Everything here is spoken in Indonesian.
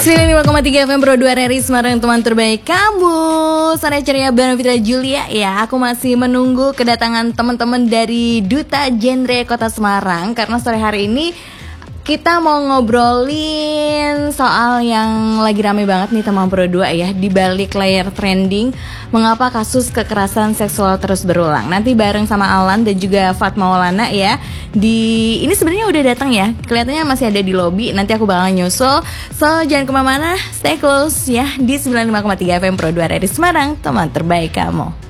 95,3 FM Pro 2 RRI Semarang, teman terbaik kamu. Sore ceria bareng Fitra Julia. Ya, aku masih menunggu kedatangan teman-teman dari Duta Genre Kota Semarang, karena sore hari ini kita mau ngobrolin soal yang lagi rame banget nih teman Pro 2 ya, di balik layar trending, mengapa kasus kekerasan seksual terus berulang. Nanti bareng sama Alan dan juga Fatma Maulana ya. Ini sebenarnya udah datang ya, kelihatannya masih ada di lobi. Nanti aku bakal nyusul. So jangan kemana-mana, stay close ya di 95,3 FM Pro 2 RRI Semarang, teman terbaik kamu.